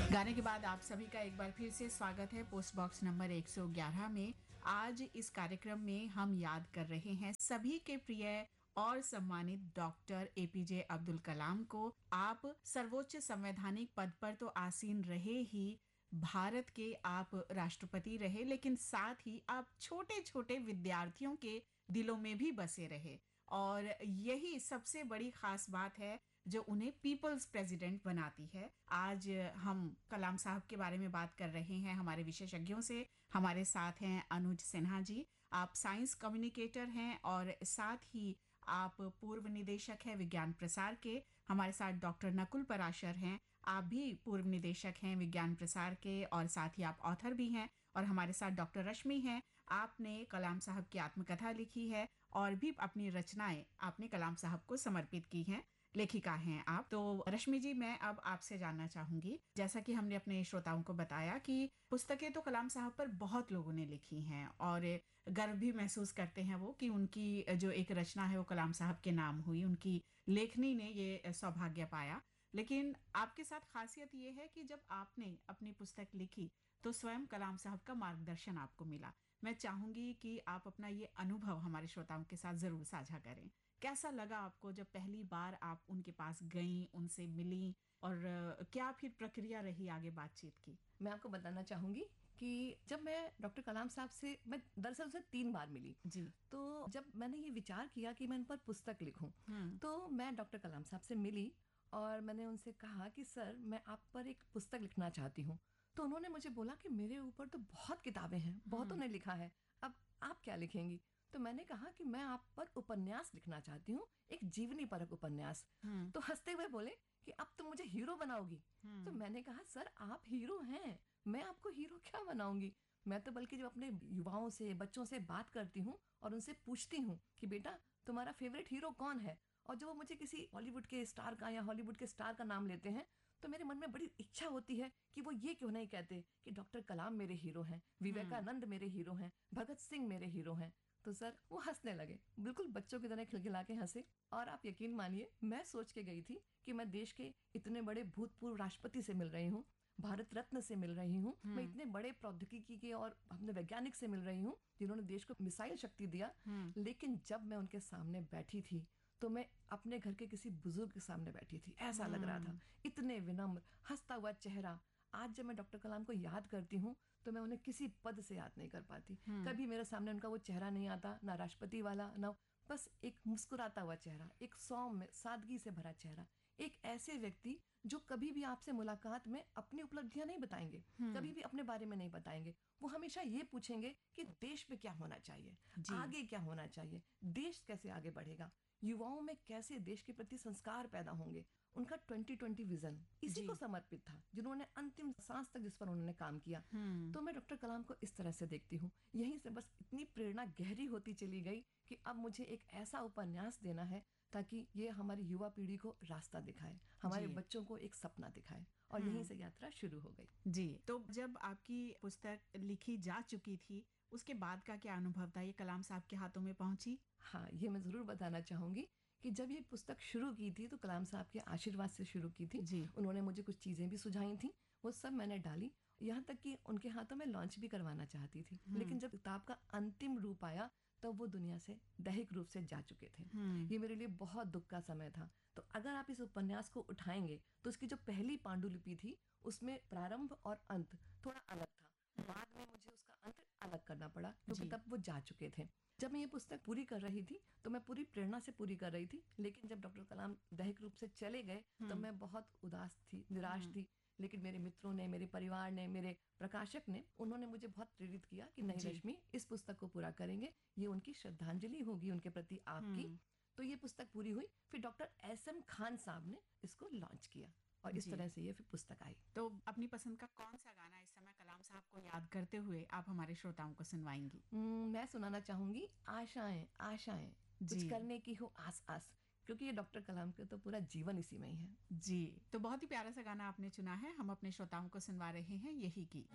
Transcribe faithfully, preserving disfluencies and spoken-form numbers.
गाने के बाद आप सभी का एक बार फिर से स्वागत है पोस्ट बॉक्स नंबर एक सौ ग्यारह में। आज इस कार्यक्रम में हम याद कर रहे हैं सभी के प्रिय और सम्मानित डॉक्टर एपीजे अब्दुल कलाम को। आप सर्वोच्च संवैधानिक पद पर तो आसीन रहे ही, भारत के आप राष्ट्रपति रहे, लेकिन साथ ही आप छोटे छोटे विद्यार्थियों के दिलों में भी बसे रहे। और यही सबसे बड़ी खास बात है जो उन्हें पीपल्स प्रेसिडेंट बनाती है। आज हम कलाम साहब के बारे में बात कर रहे हैं हमारे विशेषज्ञों से। हमारे साथ हैं अनुज सिन्हा जी, आप साइंस कम्युनिकेटर हैं और साथ ही आप पूर्व निदेशक हैं विज्ञान प्रसार के। हमारे साथ डॉक्टर नकुल पराशर हैं, आप भी पूर्व निदेशक हैं विज्ञान प्रसार के और साथ ही आप ऑथर भी हैं। और हमारे साथ डॉक्टर रश्मि हैं, आपने कलाम साहब की आत्मकथा लिखी है और भी अपनी रचनाएं आपने कलाम साहब को समर्पित की हैं, लेखिका हैं आप। तो रश्मि जी, मैं अब आपसे जानना चाहूंगी, जैसा कि हमने अपने श्रोताओं को बताया कि पुस्तकें तो कलाम साहब पर बहुत लोगों ने लिखी हैं और गर्व भी महसूस करते हैं वो कि उनकी जो एक रचना है वो कलाम साहब के नाम हुई, उनकी लेखनी ने ये सौभाग्य पाया। लेकिन आपके साथ खासियत ये है कि जब आपने अपनी पुस्तक लिखी तो स्वयं कलाम साहब का मार्गदर्शन आपको मिला। मैं चाहूंगी कि आप अपना ये अनुभव हमारे श्रोताओं के साथ जरूर साझा करें। कैसा लगा आपको जब पहली बार आप उनके पास गईं, उनसे मिलीं, और अ, क्या फिर प्रक्रिया रही आगे बातचीत की? मैं आपको बताना चाहूंगी कि जब मैं डॉक्टर कलाम साहब से मैं दरअसल उनसे तीन बार मिली। जी। तो जब मैंने ये विचार किया कि मैं इन पर पुस्तक लिखूं, तो मैं डॉक्टर कलाम साहब से मिली और मैंने उनसे कहा कि सर, मैं आप पर एक पुस्तक लिखना चाहती हूँ। तो उन्होंने मुझे बोला कि मेरे ऊपर तो बहुत किताबें हैं, बहुतों ने लिखा है, अब आप क्या लिखेंगी? तो मैंने कहा कि मैं आप पर उपन्यास लिखना चाहती हूँ, एक जीवनी परक उपन्यास। तो हंसते हुए बोले कि अब तुम मुझे हीरो बनाओगी। तो मैंने कहा, सर आप हीरो हैं, मैं आपको हीरो क्या बनाऊंगी? मैं तो बल्कि जब अपने युवाओं से, बच्चों से बात करती हूँ और उनसे पूछती हूँ कि बेटा तुम्हारा फेवरेट हीरो कौन है, और जब वो मुझे किसी बॉलीवुड के स्टार का या हॉलीवुड के स्टार का नाम लेते हैं, तो मेरे मन में बड़ी इच्छा होती है कि वो ये क्यों नहीं कहते कि डॉक्टर कलाम मेरे हीरो हैं, विवेकानंद मेरे हीरो हैं, भगत सिंह मेरे हीरो हैं। तो सर वो हंसने लगे, बिल्कुल बच्चों की तरह खिलखिला के हंसे। और आप यकीन मानिए, मैं सोच के गई थी कि मैं देश के इतने बड़े भूतपूर्व राष्ट्रपति से मिल रही हूँ, भारत रत्न से मिल रही हूँ, मैं इतने बड़े प्रौद्योगिकी के और अपने वैज्ञानिक से मिल रही हूँ जिन्होंने देश को मिसाइल शक्ति दिया। लेकिन जब मैं उनके सामने बैठी थी तो मैं अपने घर के किसी बुजुर्ग के सामने बैठी थी, ऐसा लग रहा था। इतने विनम्र, हंसता हुआ चेहरा। आज जब मैं डॉक्टर कलाम को याद करती हूँ तो मैं उन्हें किसी पद से याद नहीं कर पाती। कभी मेरे सामने उनका वो चेहरा नहीं आता, ना राष्ट्रपति वाला, ना, बस एक मुस्कुराता हुआ चेहरा, एक सौम्य सादगी से भरा चेहरा। एक ऐसे व्यक्ति जो कभी भी आपसे मुलाकात में अपनी उपलब्धियां नहीं बताएंगे, कभी भी अपने बारे में नहीं बताएंगे। वो हमेशा ये पूछेंगे कि देश में क्या होना चाहिए, आगे क्या होना चाहिए, देश कैसे आगे बढ़ेगा, युवाओं में कैसे देश के प्रति संस्कार पैदा होंगे। उनका ट्वेंटी ट्वेंटी विजन इसी को समर्पित था, जिन्होंने अंतिम सांस तक जिस पर उन्होंने काम किया। तो मैं डॉक्टर कलाम को इस तरह से देखती हूँ। यहीं से बस इतनी प्रेरणा गहरी होती चली गई कि अब मुझे एक ऐसा उपन्यास देना है ताकि ये हमारी युवा पीढ़ी को रास्ता दिखाए, हमारे बच्चों को एक सपना दिखाए। और यहीं से यात्रा शुरू हो गई। जी। तो जब आपकी पुस्तक लिखी जा चुकी थी, उसके बाद का क्या अनुभव था? ये कलाम साहब के हाथों में पहुंची? हाँ, ये मैं जरूर बताना चाहूंगी कि जब ये पुस्तक शुरू की थी तो कलाम साहब के आशीर्वाद से शुरू की थी। जी। उन्होंने मुझे कुछ चीजें भी सुझाई थी, वो सब मैंने डाली। यहाँ तक कि उनके हाथों में लॉन्च भी करवाना चाहती थी, लेकिन जब किताब का अंतिम रूप आया तब तो वो दुनिया से दैहिक रूप से जा चुके थे। ये मेरे लिए बहुत दुख का समय था। तो अगर आप इस उपन्यास को उठाएंगे तो उसकी जो पहली पांडुलिपि थी उसमें प्रारंभ और अंत थोड़ा अलग था। बाद में मुझे उसका अंत अलग करना पड़ा क्योंकि तब वो जा चुके थे। जब मैं ये पुस्तक पूरी कर रही थी तो मैं पूरी प्रेरणा से पूरी कर रही थी, लेकिन जब डॉक्टर कलाम दैहिक रूप से चले गए तो मैं बहुत उदास थी, निराश थी। लेकिन मेरे मित्रों ने, मेरे परिवार ने, मेरे प्रकाशक ने, उन्होंने मुझे बहुत प्रेरित किया कि नहीं रश्मि, इस पुस्तक को पूरा करेंगे, ये उनकी श्रद्धांजलि होगी उनके प्रति आपकी। तो ये पुस्तक पूरी हुई। फिर डॉक्टर एस एम खान साहब ने इसको लॉन्च किया और इस तरह से ये फिर पुस्तक आई। तो अपनी पसंद का कौन सा गाना इस समय कलाम साहब को याद करते हुए आप हमारे श्रोताओं को सुनवाएंगी? मैं सुनाना चाहूंगी आशाएं आशाएं, कुछ करने की हो आस आस, क्योंकि ये डॉक्टर कलाम का तो पूरा जीवन इसी में ही है। जी। तो बहुत ही प्यारा सा गाना आपने चुना है, हम अपने श्रोताओं को सुनवा रहे हैं यही गीत।